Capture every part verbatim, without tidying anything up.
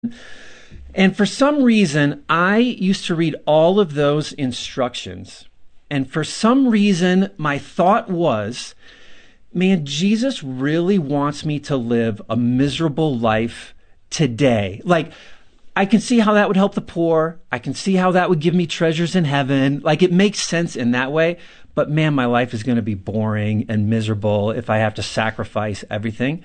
And for some reason, I used to read all of those instructions. And for some reason, my thought was, man, Jesus really wants me to live a miserable life today. Like, I can see how that would help the poor. I can see how that would give me treasures in heaven. Like, it makes sense in that way. But man, my life is going to be boring and miserable if I have to sacrifice everything.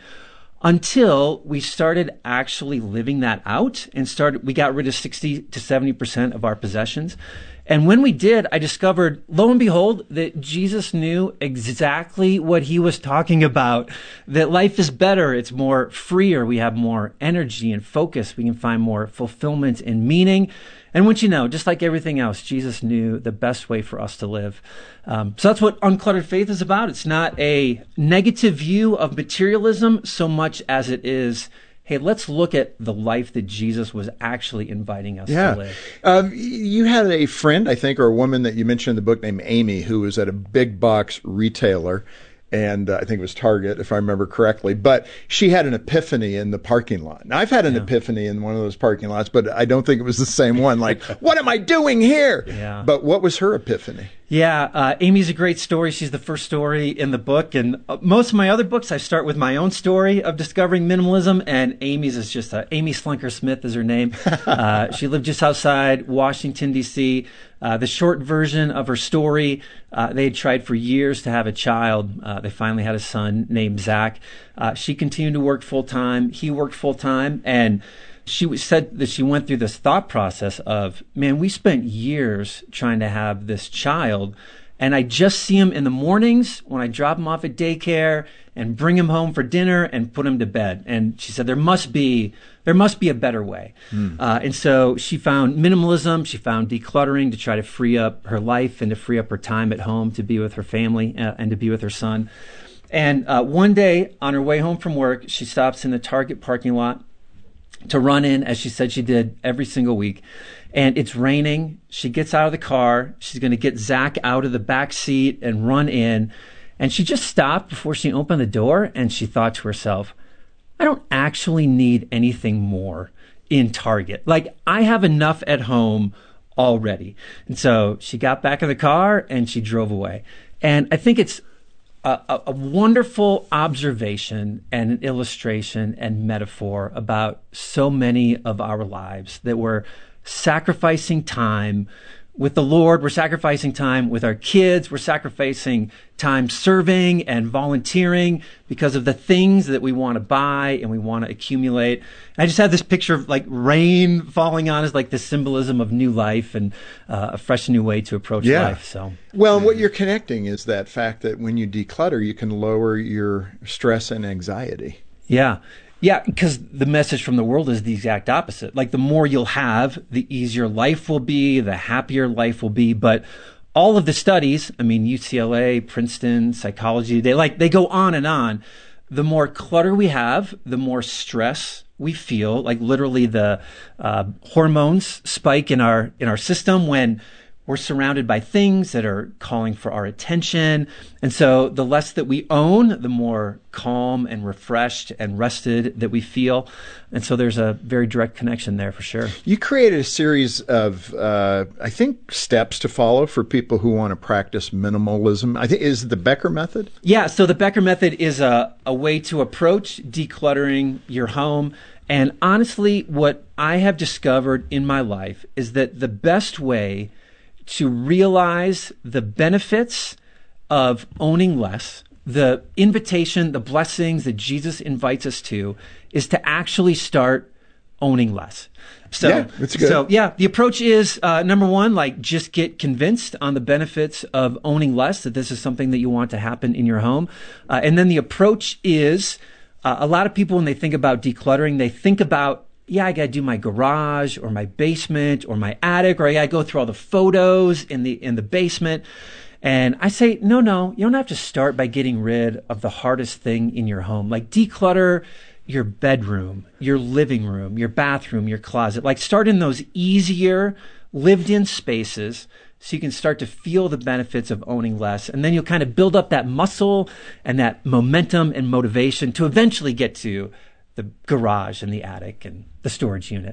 Until we started actually living that out and started, we got rid of sixty to seventy percent of our possessions. And when we did, I discovered, lo and behold, that Jesus knew exactly what he was talking about, that life is better. It's more freer. We have more energy and focus. We can find more fulfillment and meaning. And once you know, just like everything else, Jesus knew the best way for us to live. Um, so that's what Uncluttered Faith is about. It's not a negative view of materialism so much as it is, hey, let's look at the life that Jesus was actually inviting us yeah. to live. Um, you had a friend, I think, or a woman that you mentioned in the book named Amy, who was at a big box retailer. And uh, I think it was Target, if I remember correctly. But she had an epiphany in the parking lot. Now, I've had an yeah. epiphany in one of those parking lots, but I don't think it was the same one. Like, what am I doing here? Yeah. But what was her epiphany? Yeah, uh, Amy's a great story. She's the first story in the book. And uh, most of my other books, I start with my own story of discovering minimalism. And Amy's is just, uh, Amy Slunker Smith is her name. Uh, she lived just outside Washington, D C Uh, the short version of her story, uh, they had tried for years to have a child. Uh, they finally had a son named Zach. Uh, she continued to work full time. He worked full time. And she was, said that she went through this thought process of, man, we spent years trying to have this child. And I just see him in the mornings when I drop him off at daycare and bring him home for dinner and put him to bed. And she said, there must be, there must be a better way. Mm. Uh, and so she found minimalism. She found decluttering to try to free up her life and to free up her time at home to be with her family uh, and to be with her son. And uh, one day on her way home from work, she stops in the Target parking lot to run in, as she said she did every single week. And it's raining. She gets out of the car. She's going to get Zach out of the back seat and run in. And she just stopped before she opened the door, and she thought to herself, I don't actually need anything more in Target. Like, I have enough at home already. And so she got back in the car and she drove away. And I think it's a, a, a wonderful observation and an illustration and metaphor about so many of our lives that we're sacrificing time with the Lord. We're sacrificing time with our kids. We're sacrificing time serving and volunteering because of the things that we want to buy and we want to accumulate. And I just had this picture of like rain falling on us, like the symbolism of new life and uh, a fresh new way to approach yeah. life. So, well, what you're connecting is that fact that when you declutter, you can lower your stress and anxiety. Yeah. Yeah, because the message from the world is the exact opposite. Like, the more you'll have, the easier life will be, the happier life will be. But all of the studies, I mean, U C L A, Princeton, psychology, they like they go on and on. The more clutter we have, the more stress we feel. Like, literally, the uh, hormones spike in our in our system when we're surrounded by things that are calling for our attention. And so the less that we own, the more calm and refreshed and rested that we feel. And so there's a very direct connection there for sure. You created a series of, uh, I think, steps to follow for people who want to practice minimalism. I think, is it the Becker method? Yeah, so the Becker method is a, a way to approach decluttering your home. And honestly, what I have discovered in my life is that the best way to realize the benefits of owning less, the invitation, the blessings that Jesus invites us to, is to actually start owning less. So, yeah, that's good. So, yeah, the approach is, uh, number one, like, just get convinced on the benefits of owning less, that this is something that you want to happen in your home. Uh, and then the approach is, uh, a lot of people, when they think about decluttering, they think about, yeah, I got to do my garage or my basement or my attic, or I got to go through all the photos in the in the basement. And I say, no, no, you don't have to start by getting rid of the hardest thing in your home. Like, declutter your bedroom, your living room, your bathroom, your closet. Like, start in those easier lived-in spaces so you can start to feel the benefits of owning less. And then you'll kind of build up that muscle and that momentum and motivation to eventually get to the garage and the attic and the storage unit.